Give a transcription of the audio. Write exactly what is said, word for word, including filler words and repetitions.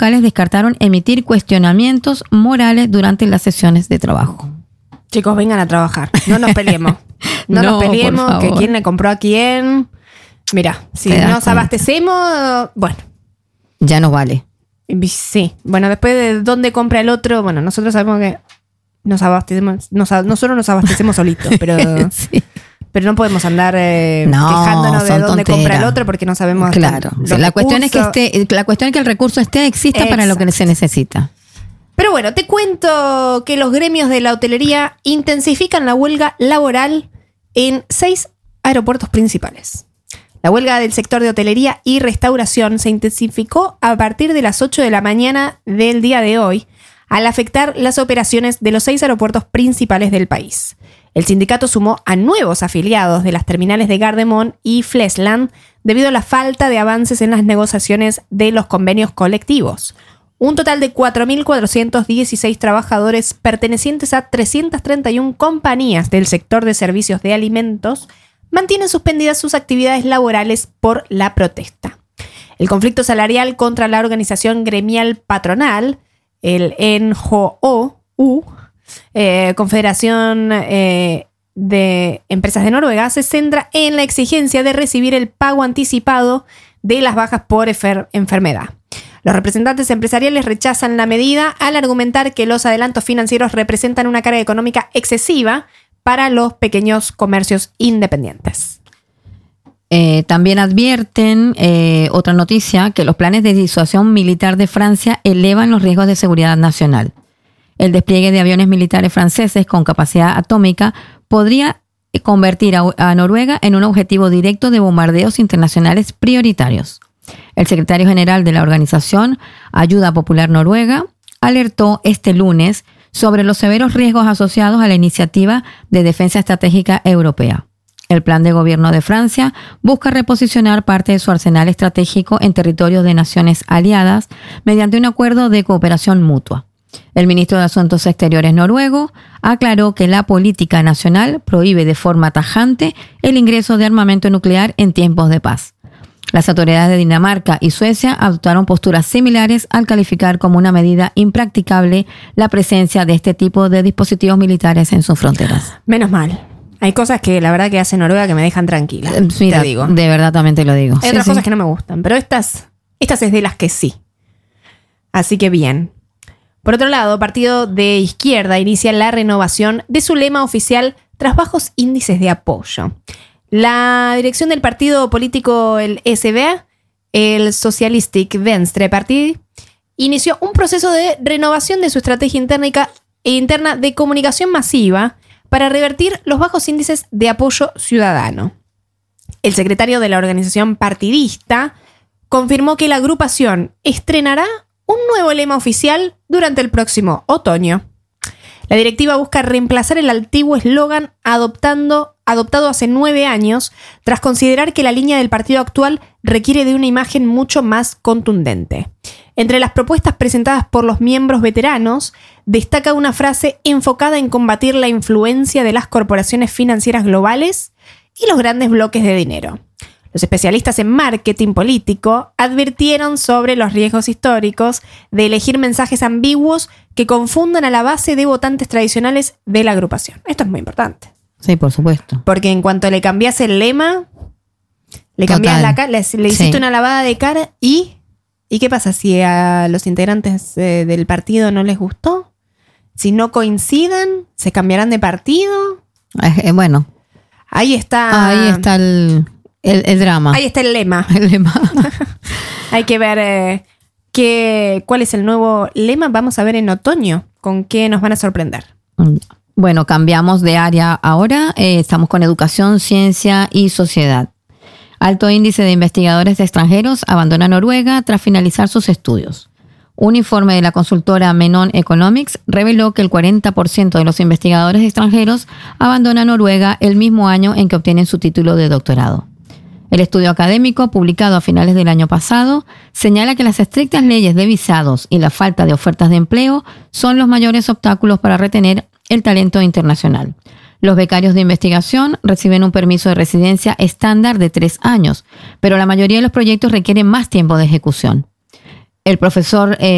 locales descartaron emitir cuestionamientos morales durante las sesiones de trabajo. Chicos, vengan a trabajar. No nos peleemos. No, no nos peleemos, que quién le compró a quién. Mira, si nos cuenta? abastecemos, bueno. Ya no vale. Sí. Bueno, después de dónde compra el otro, bueno, nosotros sabemos que nos abastecemos, nos, nosotros nos abastecemos solitos, pero, sí. pero no podemos andar eh, no, quejándonos de dónde tonteras. compra el otro porque no sabemos. Claro. O sea, la cuestión es que esté, la cuestión es que el recurso esté, exista Exacto. para lo que se necesita. Pero bueno, te cuento que los gremios de la hotelería intensifican la huelga laboral en seis aeropuertos principales. La huelga del sector de hotelería y restauración se intensificó a partir de las ocho de la mañana del día de hoy, al afectar las operaciones de los seis aeropuertos principales del país. El sindicato sumó a nuevos afiliados de las terminales de Gardermoen y Flesland debido a la falta de avances en las negociaciones de los convenios colectivos. Un total de cuatro mil cuatrocientos dieciséis trabajadores pertenecientes a trescientas treinta y una compañías del sector de servicios de alimentos mantienen suspendidas sus actividades laborales por la protesta. El conflicto salarial contra la organización gremial patronal, el N H O U, eh, Confederación eh, de Empresas de Noruega, se centra en la exigencia de recibir el pago anticipado de las bajas por enfer- enfermedad. Los representantes empresariales rechazan la medida al argumentar que los adelantos financieros representan una carga económica excesiva para los pequeños comercios independientes. Eh, también advierten, eh, otra noticia, que los planes de disuasión militar de Francia elevan los riesgos de seguridad nacional. El despliegue de aviones militares franceses con capacidad atómica podría convertir a, a Noruega en un objetivo directo de bombardeos internacionales prioritarios. El secretario general de la organización Ayuda Popular Noruega alertó este lunes sobre los severos riesgos asociados a la iniciativa de defensa estratégica europea. El plan de gobierno de Francia busca reposicionar parte de su arsenal estratégico en territorios de naciones aliadas mediante un acuerdo de cooperación mutua. El ministro de Asuntos Exteriores noruego aclaró que la política nacional prohíbe de forma tajante el ingreso de armamento nuclear en tiempos de paz. Las autoridades de Dinamarca y Suecia adoptaron posturas similares al calificar como una medida impracticable la presencia de este tipo de dispositivos militares en sus fronteras. Menos mal. Hay cosas que la verdad que hace Noruega que me dejan tranquila. Mira, te digo. De verdad también te lo digo. Hay sí, otras sí. cosas que no me gustan, pero estas, estas es de las que sí. Así que bien. Por otro lado, Partido de Izquierda inicia la renovación de su lema oficial tras bajos índices de apoyo. La dirección del partido político, el S V A, el Socialistic Venstre Party, inició un proceso de renovación de su estrategia interna, interna de comunicación masiva para revertir los bajos índices de apoyo ciudadano. El secretario de la organización partidista confirmó que la agrupación estrenará un nuevo lema oficial durante el próximo otoño. La directiva busca reemplazar el antiguo eslogan adoptando, adoptado hace nueve años, tras considerar que la línea del partido actual requiere de una imagen mucho más contundente. Entre las propuestas presentadas por los miembros veteranos, destaca una frase enfocada en combatir la influencia de las corporaciones financieras globales y los grandes bloques de dinero. Los especialistas en marketing político advirtieron sobre los riesgos históricos de elegir mensajes ambiguos que confundan a la base de votantes tradicionales de la agrupación. Esto es muy importante. Sí, por supuesto. Porque en cuanto le cambias el lema, le cambias la cara, le, le hiciste sí. una lavada de cara y... ¿Y qué pasa si a los integrantes eh, del partido no les gustó? Si no coinciden, ¿se cambiarán de partido? Eh, eh, bueno. Ahí está... Ahí está el... El, el drama. Ahí está el lema. El lema. Hay que ver eh, qué, cuál es el nuevo lema. Vamos a ver en otoño con qué nos van a sorprender. Bueno, cambiamos de área ahora. Eh, estamos con educación, ciencia y sociedad. Alto índice de investigadores extranjeros abandona Noruega tras finalizar sus estudios. Un informe de la consultora Menon Economics reveló que el cuarenta por ciento de los investigadores extranjeros abandona Noruega el mismo año en que obtienen su título de doctorado. El estudio académico, publicado a finales del año pasado, señala que las estrictas leyes de visados y la falta de ofertas de empleo son los mayores obstáculos para retener el talento internacional. Los becarios de investigación reciben un permiso de residencia estándar de tres años, pero la mayoría de los proyectos requieren más tiempo de ejecución. El profesor... Eh,